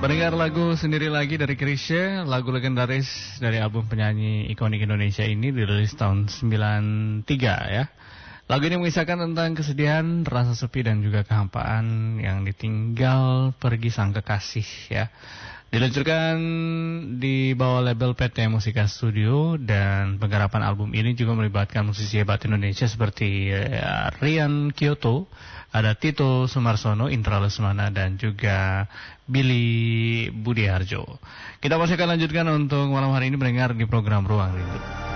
Pendengar lagu Sendiri Lagi dari Chrisye, lagu legendaris dari album penyanyi ikonik Indonesia ini dirilis tahun 93 ya. Lagu ini mengisahkan tentang kesedihan, rasa sepi dan juga kehampaan yang ditinggal pergi sang kekasih ya. Diluncurkan di bawah label PT Musika Studio dan penggarapan album ini juga melibatkan musisi hebat Indonesia seperti Rian Kyoto, ada Tito Sumarsono, Indra Lesmana dan juga Billy Budiharjo. Kita masih akan lanjutkan untuk malam hari ini mendengar di program Ruang Rindu.